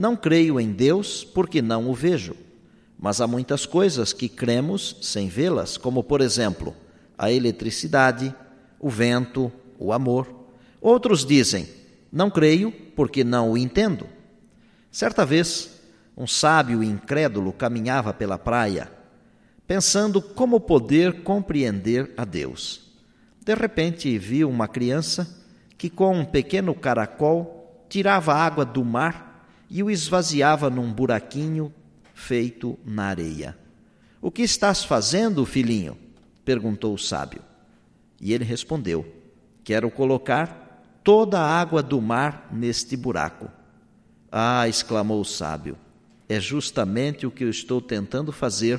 Não creio em Deus porque não o vejo. Mas há muitas coisas que cremos sem vê-las, como, por exemplo, a eletricidade, o vento, o amor. Outros dizem, não creio porque não o entendo. Certa vez, um sábio incrédulo caminhava pela praia, pensando como poder compreender a Deus. De repente, viu uma criança que, com um pequeno caracol, tirava água do mar e o esvaziava num buraquinho feito na areia. O que estás fazendo, filhinho? Perguntou o sábio. E ele respondeu, quero colocar toda a água do mar neste buraco. Ah, exclamou o sábio, é justamente o que eu estou tentando fazer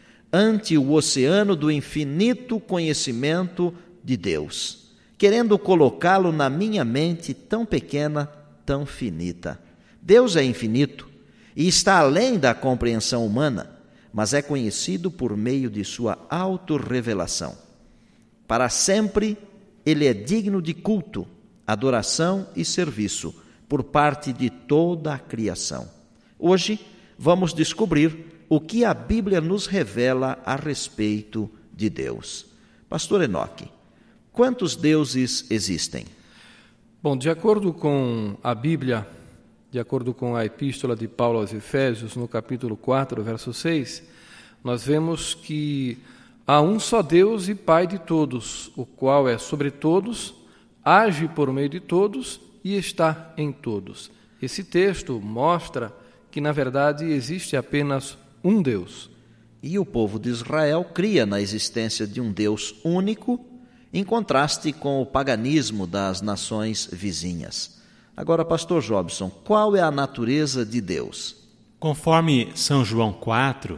ante o oceano do infinito conhecimento de Deus, querendo colocá-lo na minha mente tão pequena, tão finita. Deus é infinito e está além da compreensão humana, mas é conhecido por meio de sua autorrevelação. Para sempre, ele é digno de culto, adoração e serviço por parte de toda a criação. Hoje, vamos descobrir o que a Bíblia nos revela a respeito de Deus. Pastor Enoque, quantos deuses existem? Bom, de acordo com a Bíblia, de acordo com a Epístola de Paulo aos Efésios, no capítulo 4, verso 6, nós vemos que há um só Deus e Pai de todos, o qual é sobre todos, age por meio de todos e está em todos. Esse texto mostra que, na verdade, existe apenas um Deus. E o povo de Israel cria na existência de um Deus único, em contraste com o paganismo das nações vizinhas. Agora, pastor Jobson, qual é a natureza de Deus? Conforme São João 4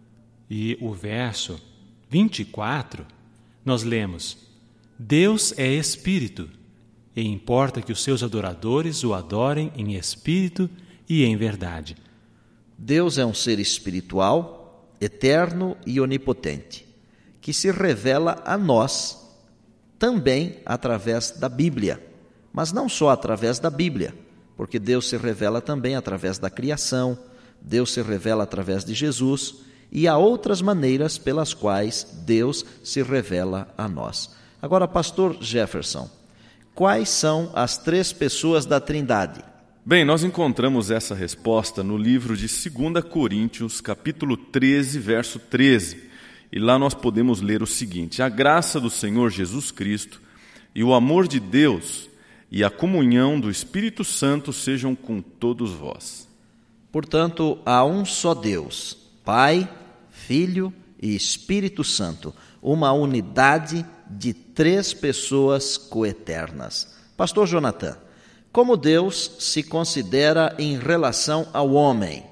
e o verso 24, nós lemos, Deus é Espírito, e importa que os seus adoradores o adorem em espírito e em verdade. Deus é um ser espiritual, eterno e onipotente, que se revela a nós também através da Bíblia. Mas não só através da Bíblia, porque Deus se revela também através da criação, Deus se revela através de Jesus, e há outras maneiras pelas quais Deus se revela a nós. Agora, pastor Jefferson, quais são as três pessoas da Trindade? Bem, nós encontramos essa resposta no livro de 2 Coríntios, capítulo 13, verso 13. E lá nós podemos ler o seguinte, a graça do Senhor Jesus Cristo e o amor de Deus e a comunhão do Espírito Santo sejam com todos vós. Portanto, há um só Deus, Pai, Filho e Espírito Santo, uma unidade de três pessoas coeternas. Pastor Jonathan, como Deus se considera em relação ao homem?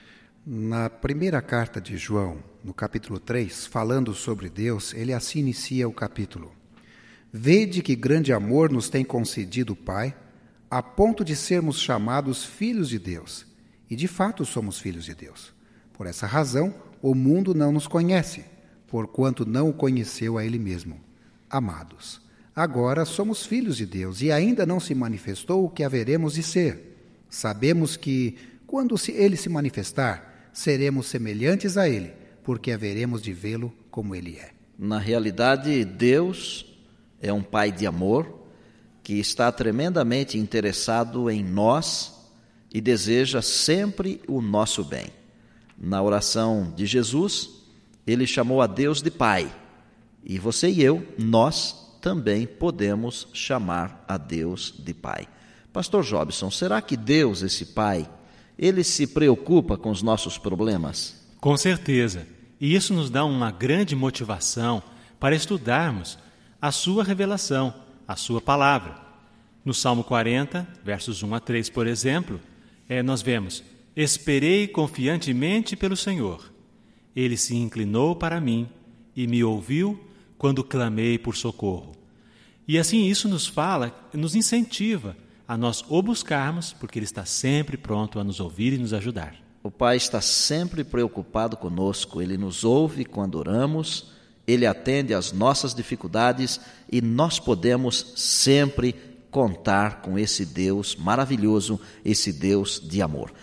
Na primeira carta de João, no capítulo 3, falando sobre Deus, ele assim inicia o capítulo. Vede que grande amor nos tem concedido o Pai, a ponto de sermos chamados filhos de Deus. E de fato somos filhos de Deus. Por essa razão, o mundo não nos conhece, porquanto não o conheceu a Ele mesmo. Amados, agora somos filhos de Deus e ainda não se manifestou o que haveremos de ser. Sabemos que, quando Ele se manifestar, seremos semelhantes a Ele, porque haveremos de vê-lo como Ele é. Na realidade, Deus é um Pai de amor que está tremendamente interessado em nós e deseja sempre o nosso bem. Na oração de Jesus, ele chamou a Deus de Pai. E você e eu, nós também podemos chamar a Deus de Pai. Pastor Jobson, será que Deus, esse Pai, ele se preocupa com os nossos problemas? Com certeza. E isso nos dá uma grande motivação para estudarmos a sua revelação, a sua palavra. No Salmo 40, versos 1 a 3, por exemplo, nós vemos: Esperei confiantemente pelo Senhor. Ele se inclinou para mim e me ouviu quando clamei por socorro. E assim isso nos fala, nos incentiva a nós o buscarmos, porque Ele está sempre pronto a nos ouvir e nos ajudar. O Pai está sempre preocupado conosco. Ele nos ouve quando oramos, Ele atende às nossas dificuldades e nós podemos sempre contar com esse Deus maravilhoso, esse Deus de amor.